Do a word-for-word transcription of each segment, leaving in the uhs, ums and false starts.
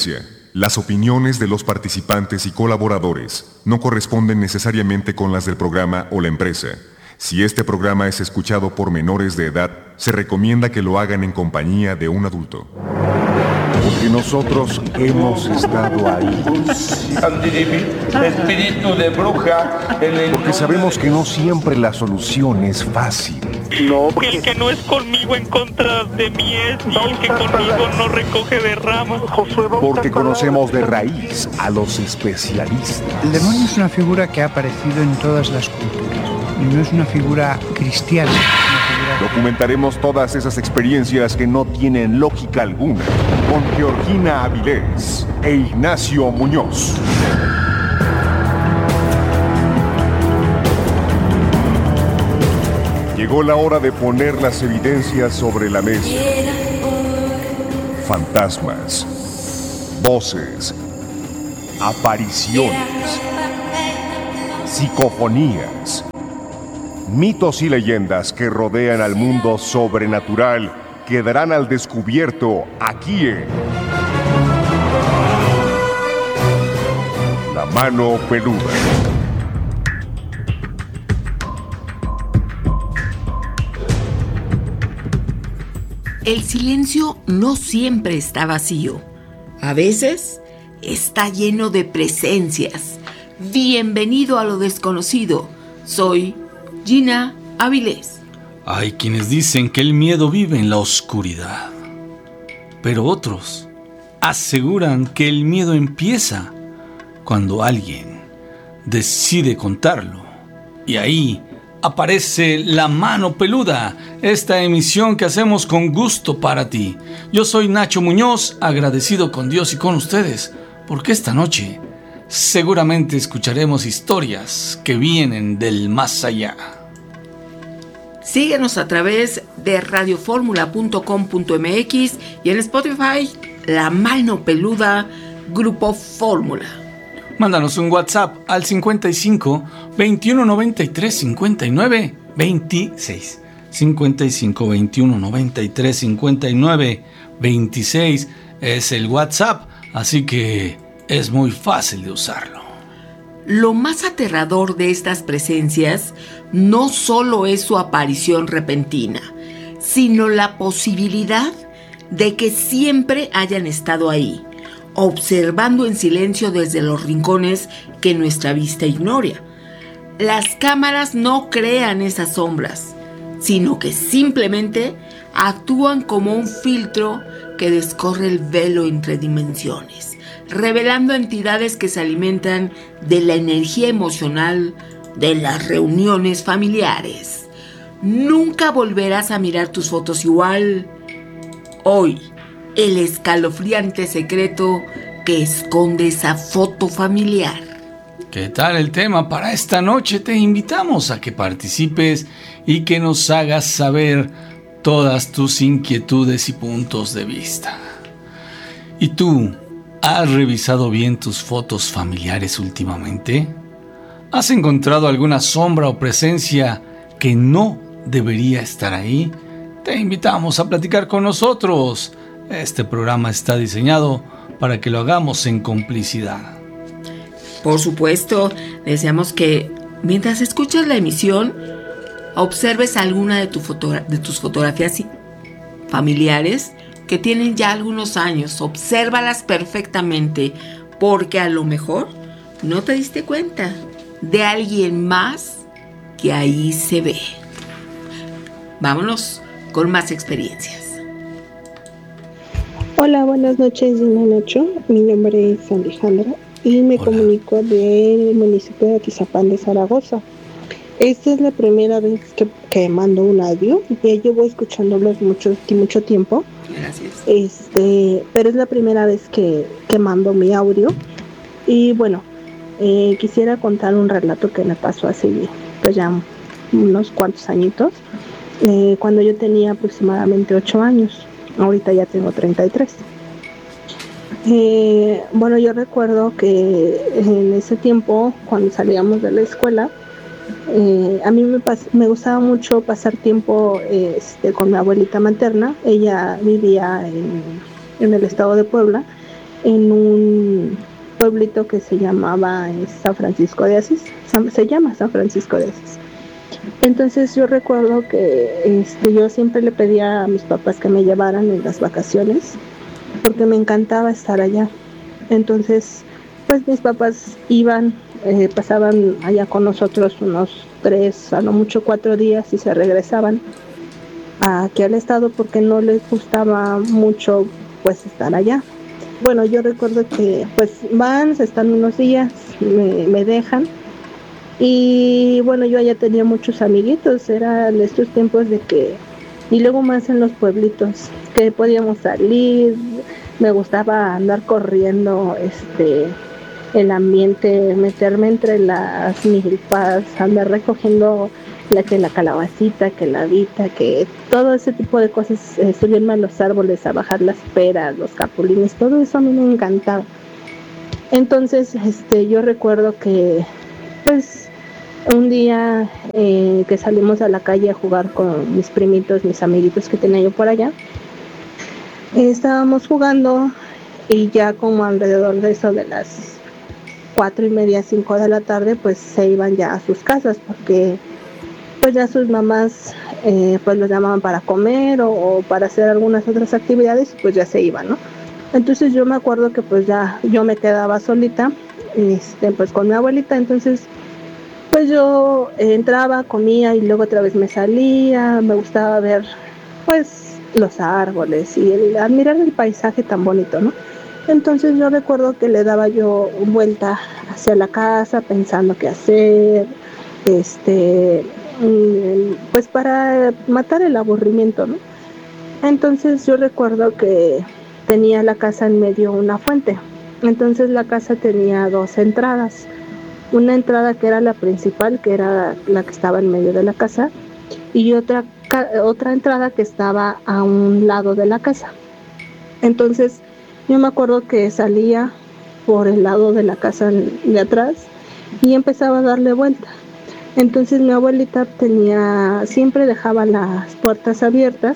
Las opiniones de los participantes y colaboradores no corresponden necesariamente con las del programa o la empresa. Si este programa es escuchado por menores de edad, se recomienda que lo hagan en compañía de un adulto. Porque nosotros hemos estado ahí. Espíritu de bruja. Porque sabemos que no siempre la solución es fácil. No, porque el que no es conmigo en contra de mí es, y el que conmigo no recoge de ramas. Porque conocemos de raíz a los especialistas. El demonio es una figura que ha aparecido en todas las culturas. Y no es una figura cristiana. Es una figura... Documentaremos todas esas experiencias que no tienen lógica alguna con Georgina Avilés e Ignacio Muñoz. Llegó la hora de poner las evidencias sobre la mesa. Fantasmas, voces, apariciones, psicofonías, mitos y leyendas que rodean al mundo sobrenatural quedarán al descubierto aquí en La Mano Peluda. El silencio no siempre está vacío. A veces está lleno de presencias. Bienvenido a lo desconocido. Soy Gina Avilés. Hay quienes dicen que el miedo vive en la oscuridad, pero otros aseguran que el miedo empieza cuando alguien decide contarlo. Y ahí aparece La Mano Peluda, esta emisión que hacemos con gusto para ti. Yo soy Nacho Muñoz, agradecido con Dios y con ustedes, porque esta noche seguramente escucharemos historias que vienen del más allá. Síguenos a través de radio fórmula punto com punto m x y en Spotify, La Mano Peluda, Grupo Fórmula. Mándanos un WhatsApp al cincuenta y cinco, veintiuno noventa y tres, cincuenta y nueve, veintiséis. cincuenta y cinco, veintiuno noventa y tres, cincuenta y nueve, veintiséis es el WhatsApp, así que es muy fácil de usarlo. Lo más aterrador de estas presencias no solo es su aparición repentina, sino la posibilidad de que siempre hayan estado ahí, observando en silencio desde los rincones que nuestra vista ignora. Las cámaras no crean esas sombras, sino que simplemente actúan como un filtro que descorre el velo entre dimensiones, revelando entidades que se alimentan de la energía emocional de las reuniones familiares. Nunca volverás a mirar tus fotos igual. Hoy, el escalofriante secreto que esconde esa foto familiar. ¿Qué tal el tema para esta noche? Te invitamos a que participes y que nos hagas saber todas tus inquietudes y puntos de vista. ¿Y tú, has revisado bien tus fotos familiares últimamente? ¿Has encontrado alguna sombra o presencia que no debería estar ahí? Te invitamos a platicar con nosotros. Este programa está diseñado para que lo hagamos en complicidad. Por supuesto, deseamos que mientras escuchas la emisión, observes alguna de, tu fotogra- de tus fotografías familiares que tienen ya algunos años. Obsérvalas perfectamente, porque a lo mejor no te diste cuenta de alguien más que ahí se ve. Vámonos con más experiencias. Hola, buenas noches, Gina Nacho. Mi nombre es Alejandra y me Hola. comunico del municipio de Atizapán de Zaragoza. Esta es la primera vez que, que mando un audio. Ya llevo escuchándolos mucho, mucho tiempo. Gracias. Este, pero es la primera vez que, que mando mi audio. Y bueno, eh, quisiera contar un relato que me pasó hace pues ya unos cuantos añitos. Eh, cuando yo tenía aproximadamente ocho años. Ahorita ya tengo treinta y tres. Eh, bueno, yo recuerdo que en ese tiempo, cuando salíamos de la escuela, eh, a mí me, pas- me gustaba mucho pasar tiempo eh, este, con mi abuelita materna. Ella vivía en, en el estado de Puebla en un pueblito que se llamaba eh, San Francisco de Asís, San, se llama San Francisco de Asís. Entonces yo recuerdo que este, yo siempre le pedía a mis papás que me llevaran en las vacaciones, porque me encantaba estar allá. Entonces, pues mis papás iban, eh, pasaban allá con nosotros unos tres, a lo mucho cuatro días y se regresaban aquí al estado porque no les gustaba mucho pues estar allá. Bueno, yo recuerdo que pues van, están unos días, me, me dejan y bueno, yo allá tenía muchos amiguitos, eran estos tiempos de que, y luego más en los pueblitos, que podíamos salir, me gustaba andar corriendo, este, el ambiente, meterme entre las milpas, andar recogiendo la que la calabacita, que la vita, que todo ese tipo de cosas, eh, subirme a los árboles, a bajar las peras, los capulines, todo eso a mí me encantaba. Entonces, este, yo recuerdo que, pues, un día eh, que salimos a la calle a jugar con mis primitos, mis amiguitos que tenía yo por allá, eh, estábamos jugando y ya como alrededor de eso de las cuatro y media, cinco de la tarde, pues se iban ya a sus casas porque pues ya sus mamás eh, pues los llamaban para comer o, o para hacer algunas otras actividades y pues ya se iban, ¿no? Entonces yo me acuerdo que pues ya yo me quedaba solita, este, pues con mi abuelita, entonces pues yo entraba, comía y luego otra vez me salía, me gustaba ver pues los árboles y el, admirar el paisaje tan bonito, ¿no? Entonces yo recuerdo que le daba yo vuelta hacia la casa pensando qué hacer, este, pues para matar el aburrimiento, ¿no? Entonces yo recuerdo que tenía la casa en medio una fuente, entonces la casa tenía dos entradas, una entrada que era la principal, que era la que estaba en medio de la casa, y otra, otra entrada que estaba a un lado de la casa. Entonces yo me acuerdo que salía por el lado de la casa de atrás y empezaba a darle vuelta. Entonces mi abuelita tenía, siempre dejaba las puertas abiertas,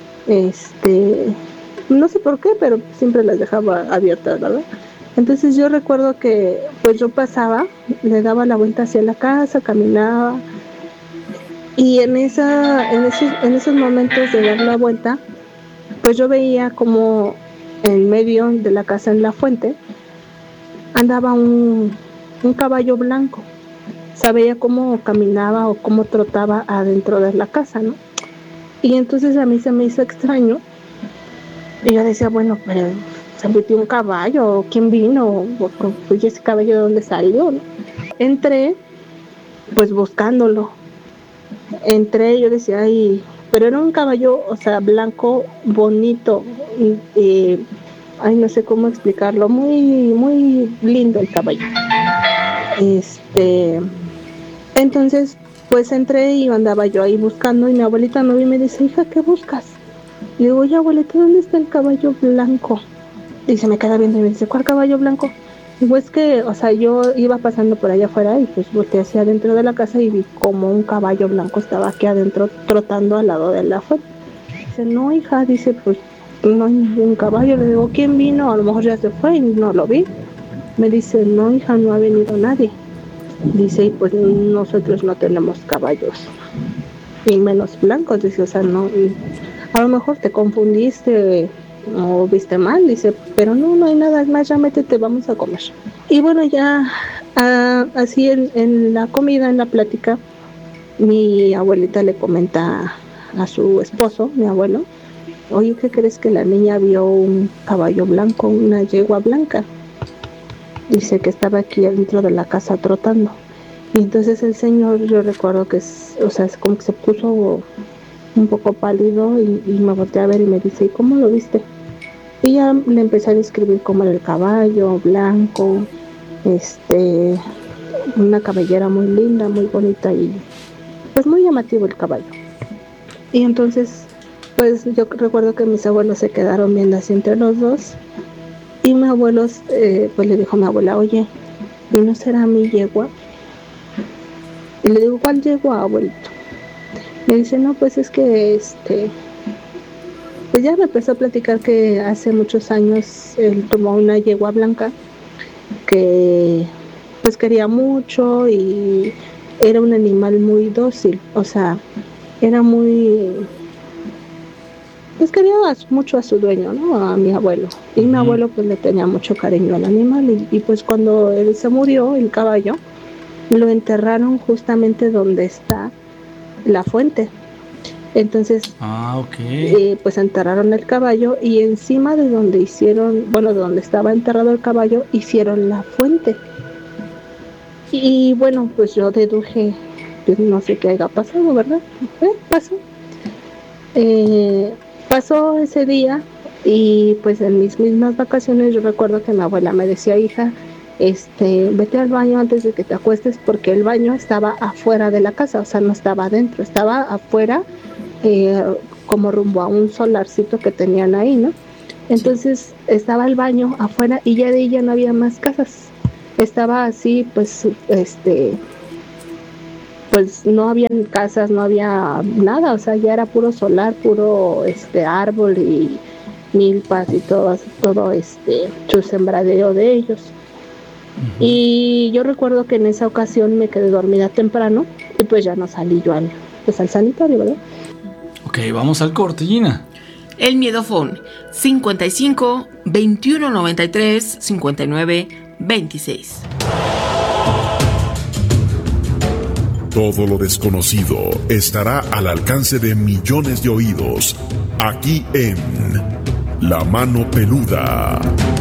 este, no sé por qué, pero siempre las dejaba abiertas, ¿verdad? Entonces yo recuerdo que pues yo pasaba, le daba la vuelta hacia la casa, caminaba y en esa, en esos, en esos momentos de dar la vuelta, pues yo veía como en medio de la casa, en la fuente, andaba un, un caballo blanco. Sabía cómo caminaba o cómo trotaba adentro de la casa, ¿no? Y entonces a mí se me hizo extraño. Y yo decía, bueno, pero se metió un caballo, ¿quién vino? Pues ese caballo de dónde salió, ¿no? Entré, pues buscándolo. Entré, yo decía, ay, pero era un caballo, o sea, blanco, bonito, eh, ay, no sé cómo explicarlo, muy, muy lindo el caballo. Este, entonces, pues entré y andaba yo ahí buscando y mi abuelita no vi y me dice, hija, ¿qué buscas? Y digo, oye, abuelita, ¿dónde está el caballo blanco? Y se me queda viendo y me dice, ¿cuál caballo blanco? Digo, es que, o sea, yo iba pasando por allá afuera y pues volteé hacia adentro de la casa y vi como un caballo blanco estaba aquí adentro trotando al lado de la fuente. Dice, no, hija, dice, pues no hay ningún caballo. Le digo, ¿quién vino? A lo mejor ya se fue y no lo vi. Me dice, no, hija, no ha venido nadie. Dice, y pues nosotros no tenemos caballos, y menos blancos. Dice, o sea, no, a lo mejor te confundiste o viste mal. Dice, pero no, no hay nada más, ya métete, vamos a comer. Y bueno, ya uh, así en, en la comida, en la plática, mi abuelita le comenta a su esposo, mi abuelo, oye, ¿qué crees que la niña vio un caballo blanco, una yegua blanca? Dice que estaba aquí dentro de la casa trotando. Y entonces el señor, yo recuerdo que es, o sea, es como que se puso un poco pálido y, y me volteé a ver y me dice, ¿y cómo lo viste? Y ya le empecé a describir cómo era el caballo, blanco, este, una cabellera muy linda, muy bonita y pues muy llamativo el caballo. Y entonces, pues yo recuerdo que mis abuelos se quedaron viendo así entre los dos. Y mi abuelo, eh, pues le dijo a mi abuela, oye, ¿y no será mi yegua? Y le digo, ¿cuál yegua, abuelito? Le dice, no, pues es que, este, pues ya me empezó a platicar que hace muchos años él tomó una yegua blanca que pues quería mucho y era un animal muy dócil, o sea, era muy, pues quería mucho a su dueño, ¿no? A mi abuelo. Y mi abuelo pues le tenía mucho cariño al animal y, y pues cuando él se murió, el caballo, lo enterraron justamente donde está la fuente. Entonces, ah, okay. eh, pues enterraron el caballo y encima de donde hicieron, bueno, donde estaba enterrado el caballo, hicieron la fuente. Y bueno, pues yo deduje, pues no sé qué haya pasado, ¿verdad? Eh, pasó. Eh, pasó ese día y pues en mis mismas vacaciones yo recuerdo que mi abuela me decía, hija, este, vete al baño antes de que te acuestes, porque el baño estaba afuera de la casa, o sea, no estaba adentro, estaba afuera, eh, como rumbo a un solarcito que tenían ahí, ¿no? Entonces sí. Estaba el baño afuera y ya de ahí ya no había más casas. Estaba así, pues, este, pues no había casas, no había nada, o sea, ya era puro solar, puro, este, árbol y milpas y todo, todo, este, su sembradeo de ellos. Uh-huh. Y yo recuerdo que en esa ocasión me quedé dormida temprano y pues ya no salí yo al, pues, al sanitario, ¿verdad? Ok, vamos al corte, Gina. El Miedofón, cincuenta y cinco, veintiuno noventa y tres, cincuenta y nueve, veintiséis. Todo lo desconocido estará al alcance de millones de oídos, aquí en La Mano Peluda.